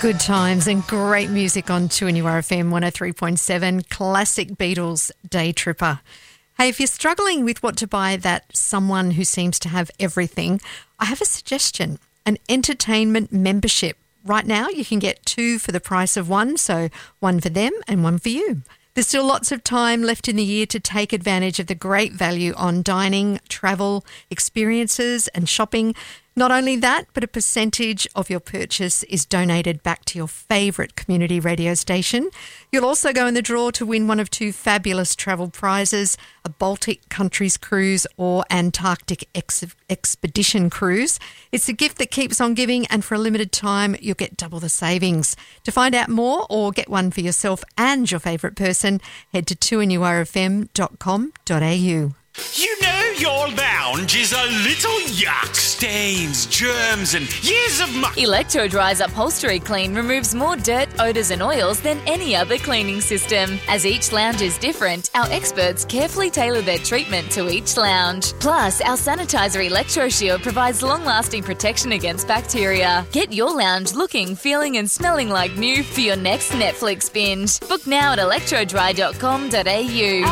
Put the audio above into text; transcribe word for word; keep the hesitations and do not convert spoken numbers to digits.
Good times and great music on two N U R F M one oh three point seven, classic Beatles, Day Tripper. Hey, if you're struggling with what to buy that someone who seems to have everything, I have a suggestion, an entertainment membership. Right now you can get two for the price of one, so one for them and one for you. There's still lots of time left in the year to take advantage of the great value on dining, travel, experiences and shopping. Not only that, but a percentage of your purchase is donated back to your favourite community radio station. You'll also go in the draw to win one of two fabulous travel prizes, a Baltic countries cruise or Antarctic ex- expedition cruise. It's a gift that keeps on giving, and for a limited time, you'll get double the savings. To find out more or get one for yourself and your favourite person, head to two n u r f m dot com dot a u. You know your lounge is a little yuck. Stains, germs and years of muck. Electro-Dry's Upholstery Clean removes more dirt, odours and oils than any other cleaning system. As each lounge is different, our experts carefully tailor their treatment to each lounge. Plus, our sanitizer Electro Shield provides long-lasting protection against bacteria. Get your lounge looking, feeling and smelling like new for your next Netflix binge. Book now at electro dry dot com dot a u.